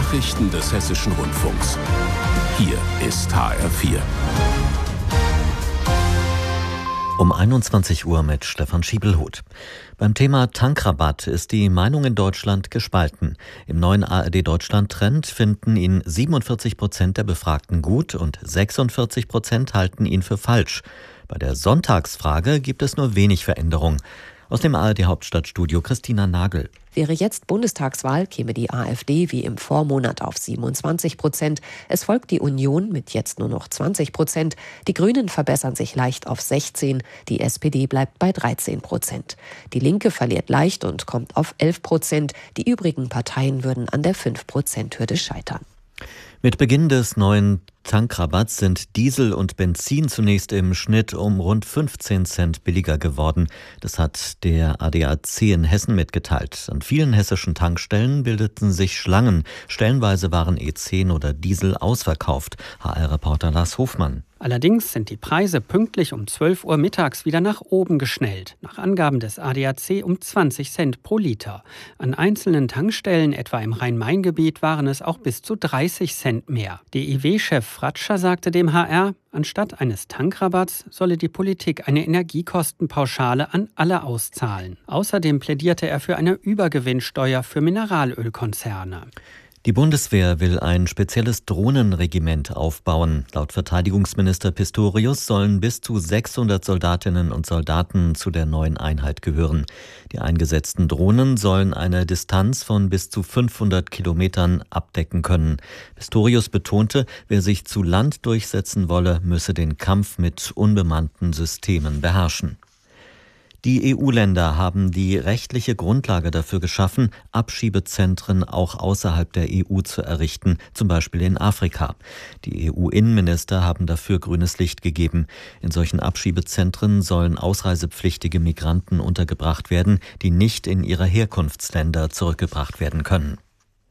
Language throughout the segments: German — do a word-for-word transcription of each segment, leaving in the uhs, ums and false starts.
Nachrichten des Hessischen Rundfunks. Hier ist H R vier. Um einundzwanzig Uhr mit Stefan Schiebelhuth. Beim Thema Tankrabatt ist die Meinung in Deutschland gespalten. Im neuen A R D-Deutschland-Trend finden ihn siebenundvierzig Prozent der Befragten gut und sechsundvierzig Prozent halten ihn für falsch. Bei der Sonntagsfrage gibt es nur wenig Veränderung. Aus dem A R D-Hauptstadtstudio Christina Nagel. Wäre jetzt Bundestagswahl, käme die AfD wie im Vormonat auf siebenundzwanzig Prozent. Es folgt die Union mit jetzt nur noch zwanzig Prozent. Die Grünen verbessern sich leicht auf sechzehn. Die S P D bleibt bei dreizehn Prozent. Die Linke verliert leicht und kommt auf elf Prozent. Die übrigen Parteien würden an der fünf Prozent Hürde scheitern. Mit Beginn des neuen Tankrabatts sind Diesel und Benzin zunächst im Schnitt um rund fünfzehn Cent billiger geworden. Das hat der A D A C in Hessen mitgeteilt. An vielen hessischen Tankstellen bildeten sich Schlangen. Stellenweise waren E zehn oder Diesel ausverkauft. H R-Reporter Lars Hofmann. Allerdings sind die Preise pünktlich um zwölf Uhr mittags wieder nach oben geschnellt. Nach Angaben des A D A C um zwanzig Cent pro Liter. An einzelnen Tankstellen, etwa im Rhein-Main-Gebiet, waren es auch bis zu dreißig Cent mehr. D I W-Chef Fratscher sagte dem H R, anstatt eines Tankrabatts solle die Politik eine Energiekostenpauschale an alle auszahlen. Außerdem plädierte er für eine Übergewinnsteuer für Mineralölkonzerne. Die Bundeswehr will ein spezielles Drohnenregiment aufbauen. Laut Verteidigungsminister Pistorius sollen bis zu sechshundert Soldatinnen und Soldaten zu der neuen Einheit gehören. Die eingesetzten Drohnen sollen eine Distanz von bis zu fünfhundert Kilometern abdecken können. Pistorius betonte, wer sich zu Land durchsetzen wolle, müsse den Kampf mit unbemannten Systemen beherrschen. Die E U-Länder haben die rechtliche Grundlage dafür geschaffen, Abschiebezentren auch außerhalb der E U zu errichten, zum Beispiel in Afrika. Die E U-Innenminister haben dafür grünes Licht gegeben. In solchen Abschiebezentren sollen ausreisepflichtige Migranten untergebracht werden, die nicht in ihre Herkunftsländer zurückgebracht werden können.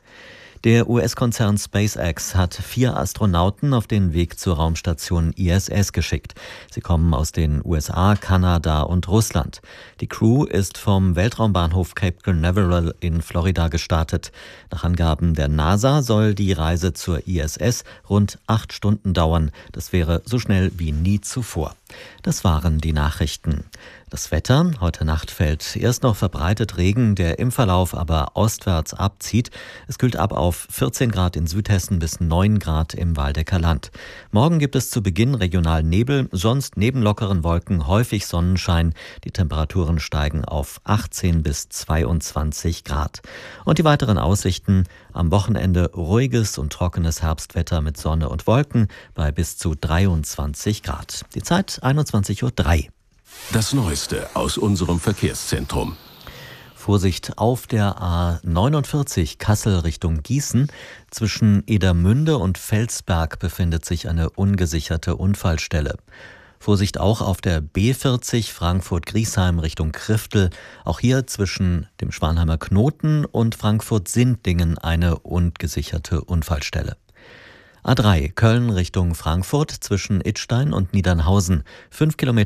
Der U S-Konzern SpaceX hat vier Astronauten auf den Weg zur Raumstation I S S geschickt. Sie kommen aus den U S A, Kanada und Russland. Die Crew ist vom Weltraumbahnhof Cape Canaveral in Florida gestartet. Nach Angaben der NASA soll die Reise zur I S S rund acht Stunden dauern. Das wäre so schnell wie nie zuvor. Das waren die Nachrichten. Das Wetter: Heute Nacht fällt erst noch verbreitet Regen, der im Verlauf aber ostwärts abzieht. Es kühlt ab auf vierzehn Grad in Südhessen bis neun Grad im Waldecker Land. Morgen gibt es zu Beginn regional Nebel, sonst neben lockeren Wolken häufig Sonnenschein. Die Temperaturen steigen auf achtzehn bis zweiundzwanzig Grad. Und die weiteren Aussichten: Am Wochenende ruhiges und trockenes Herbstwetter mit Sonne und Wolken bei bis zu dreiundzwanzig Grad. Die Zeit einundzwanzig Uhr drei. Das Neueste aus unserem Verkehrszentrum. Vorsicht auf der A neunundvierzig Kassel Richtung Gießen. Zwischen Edermünde und Felsberg befindet sich eine ungesicherte Unfallstelle. Vorsicht auch auf der B vierzig Frankfurt-Griesheim Richtung Kriftel. Auch hier zwischen dem Schwanheimer Knoten und Frankfurt-Sindlingen eine ungesicherte Unfallstelle. A drei Köln Richtung Frankfurt zwischen Idstein und Niedernhausen. Fünf Kilometer